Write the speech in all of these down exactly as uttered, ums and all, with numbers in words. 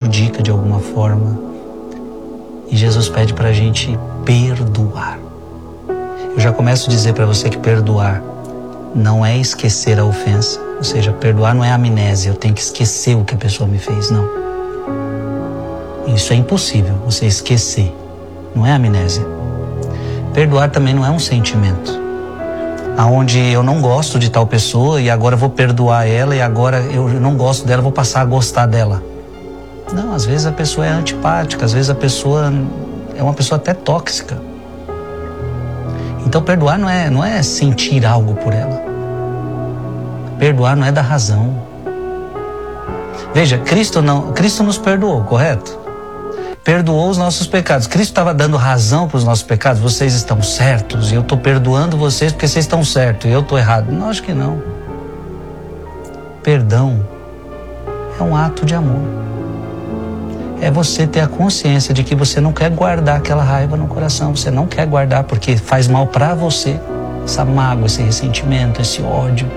prejudica de alguma forma. E Jesus pede para a gente perdoar. Eu já começo a dizer para você que perdoar não é esquecer a ofensa. Ou seja, perdoar não é amnésia, eu tenho que esquecer o que a pessoa me fez, não. Isso é impossível, você esquecer. Não é amnésia. Perdoar também não é um sentimento, aonde eu não gosto de tal pessoa e agora eu vou perdoar ela e agora eu não gosto dela, vou passar a gostar dela. Não, às vezes a pessoa é antipática, às vezes a pessoa é uma pessoa até tóxica. Então perdoar não é, não é sentir algo por ela. Perdoar não é da razão. Veja, Cristo, não, Cristo nos perdoou, correto? Perdoou os nossos pecados. Cristo estava dando razão para os nossos pecados. Vocês estão certos e eu estou perdoando vocês porque vocês estão certos e eu estou errado. Não, acho que não. Perdão é um ato de amor. É você ter a consciência de que você não quer guardar aquela raiva no coração. Você não quer guardar porque faz mal para você. Essa mágoa, esse ressentimento, esse ódio.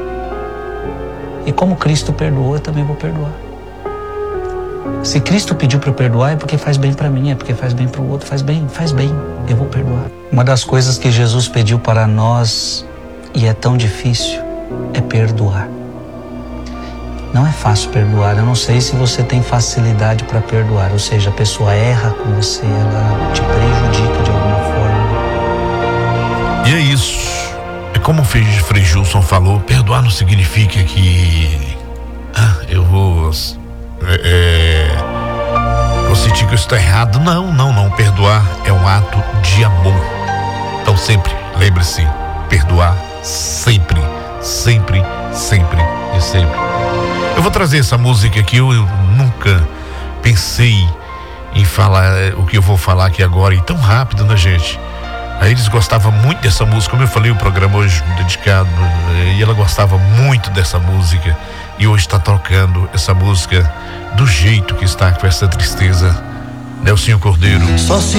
E como Cristo perdoou, eu também vou perdoar. Se Cristo pediu para eu perdoar, é porque faz bem para mim, é porque faz bem para o outro, faz bem, faz bem, eu vou perdoar. Uma das coisas que Jesus pediu para nós, e é tão difícil, é perdoar. Não é fácil perdoar, eu não sei se você tem facilidade para perdoar, ou seja, a pessoa erra com você, ela te prejudica de alguma forma. E é isso. É como o Frei Gilson falou, perdoar não significa que ah, eu vou é, é, vou sentir que eu estou errado. Não, não, não. Perdoar é um ato de amor. Então sempre, lembre-se, perdoar sempre, sempre, sempre e sempre. Eu vou trazer essa música aqui, eu, eu nunca pensei em falar o que eu vou falar aqui agora, e tão rápido, né, gente? Aí eles gostavam muito dessa música, como eu falei, o programa hoje dedicado, e ela gostava muito dessa música, e hoje está tocando essa música do jeito que está, com essa tristeza. Nelsinho Cordeiro. Só se